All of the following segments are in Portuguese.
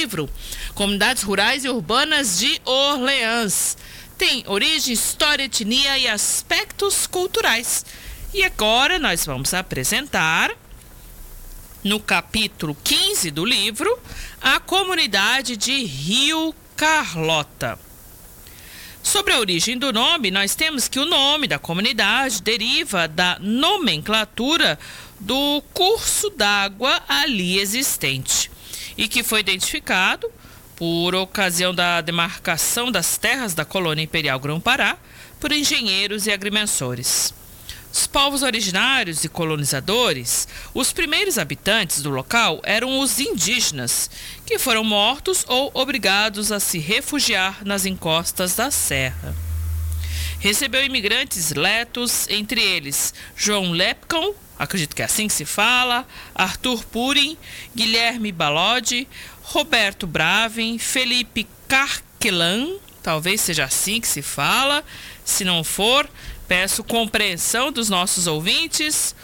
livro Comunidades Rurais e Urbanas de Orleans. Tem origem, história, etnia e aspectos culturais. E agora nós vamos apresentar, no capítulo 15 do livro, a comunidade de Rio Carlota. Sobre a origem do nome, nós temos que o nome da comunidade deriva da nomenclatura do curso d'água ali existente e que foi identificado por ocasião da demarcação das terras da colônia imperial Grão-Pará por engenheiros e agrimensores. Os povos originários e colonizadores, os primeiros habitantes do local eram os indígenas, que foram mortos ou obrigados a se refugiar nas encostas da serra. Recebeu imigrantes letos, entre eles João Lepcon, acredito que é assim que se fala, Arthur Purim, Guilherme Balodi, Roberto Bravin, Felipe Carquelan, talvez seja assim que se fala, se não for, peço compreensão dos nossos ouvintes,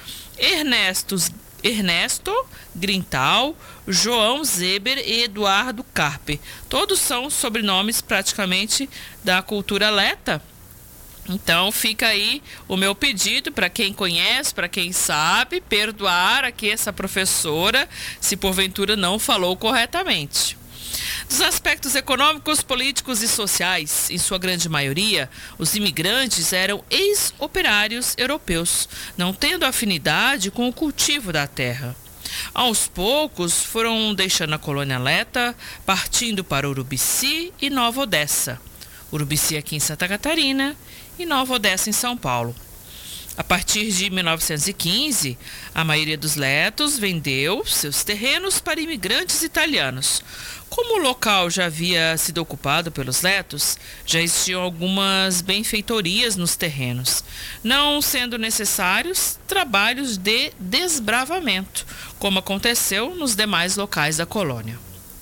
Ernesto Grintal, João Zeber e Eduardo Carpe. Todos são sobrenomes praticamente da cultura leta. Então fica aí o meu pedido para quem conhece, para quem sabe, perdoar aqui essa professora se porventura não falou corretamente. Dos aspectos econômicos, políticos e sociais, em sua grande maioria, os imigrantes eram ex-operários europeus, não tendo afinidade com o cultivo da terra. Aos poucos, foram deixando a colônia leta, partindo para Urubici e Nova Odessa. Urubici aqui em Santa Catarina e Nova Odessa em São Paulo. A partir de 1915, a maioria dos letos vendeu seus terrenos para imigrantes italianos. Como o local já havia sido ocupado pelos letos, já existiam algumas benfeitorias nos terrenos, não sendo necessários trabalhos de desbravamento, como aconteceu nos demais locais da colônia.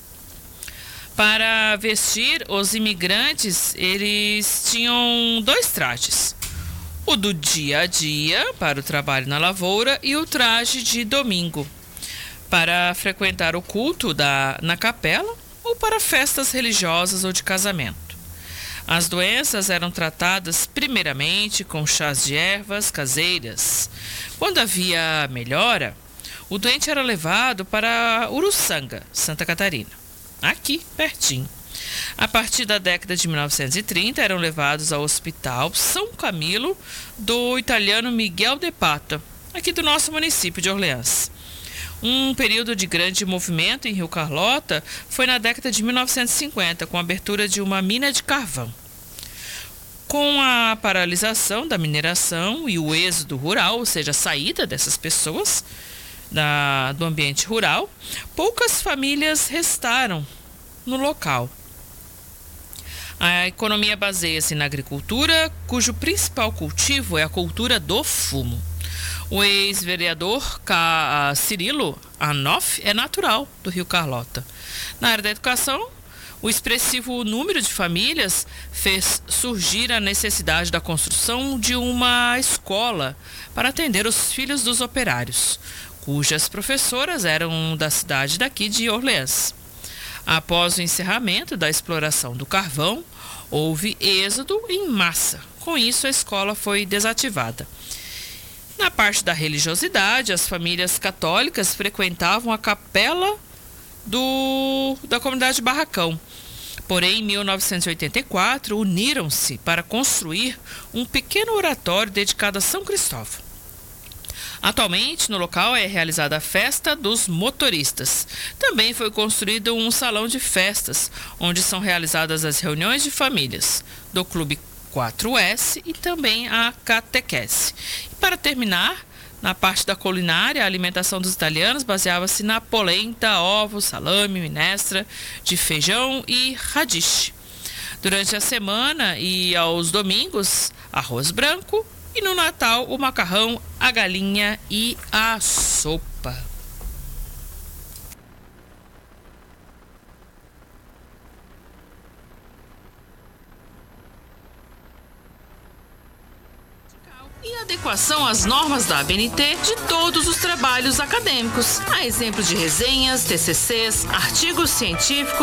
Para vestir, os imigrantes eles tinham dois trajes. O do dia a dia, para o trabalho na lavoura, e o traje de domingo, para frequentar o culto na capela ou para festas religiosas ou de casamento. As doenças eram tratadas primeiramente com chás de ervas caseiras. Quando havia melhora, o doente era levado para Uruçanga, Santa Catarina, aqui pertinho. A partir da década de 1930, eram levados ao Hospital São Camilo do italiano Miguel de Pata, aqui do nosso município de Orleans. Um período de grande movimento em Rio Carlota foi na década de 1950, com a abertura de uma mina de carvão. Com a paralisação da mineração e o êxodo rural, ou seja, a saída dessas pessoas do ambiente rural, poucas famílias restaram no local. A economia baseia-se na agricultura, cujo principal cultivo é a cultura do fumo. O ex-vereador Cirilo Anoff é natural do Rio Carlota. Na área da educação, o expressivo número de famílias fez surgir a necessidade da construção de uma escola para atender os filhos dos operários, cujas professoras eram da cidade daqui de Orleans. Após o encerramento da exploração do carvão, houve êxodo em massa. Com isso, a escola foi desativada. Na parte da religiosidade, as famílias católicas frequentavam a capela da comunidade Barracão. Porém, em 1984, uniram-se para construir um pequeno oratório dedicado a São Cristóvão. Atualmente, no local é realizada a festa dos motoristas. Também foi construído um salão de festas, onde são realizadas as reuniões de famílias do Clube 4S e também a catequese. E para terminar, na parte da culinária, a alimentação dos italianos baseava-se na polenta, ovos, salame, minestra de feijão e radiche. Durante a semana e aos domingos, arroz branco, e no Natal o macarrão, a galinha e a sopa. E adequação às normas da ABNT de todos os trabalhos acadêmicos, a exemplo de resenhas, TCCs, artigos científicos